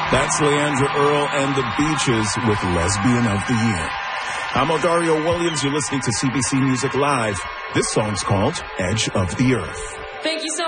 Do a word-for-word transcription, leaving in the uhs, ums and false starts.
That's Leandra Earl and the Beaches with Lesbian of the Year. I'm Odario Williams. You're listening to C B C Music Live. This song's called Edge of the Earth. Thank you so